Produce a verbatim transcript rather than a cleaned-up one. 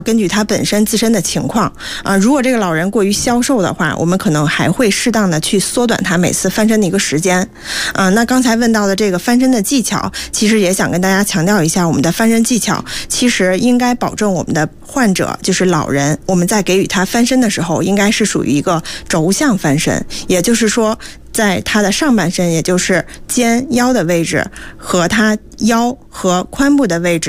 根据他本身自身的情况啊、呃，如果这个老人过于消瘦的话，我们可能还会适当的去缩短他每次翻身的一个时间啊、呃。那刚才问到的这个翻身的技巧，其实也想跟大家强调一下，我们的翻身技巧其实应该保证我们的患者就是老人，我们在给予他翻身的时候，应该是属于一个轴向翻身，也就是说在他的上半身，也就是肩腰的位置和他腰和髋部的位置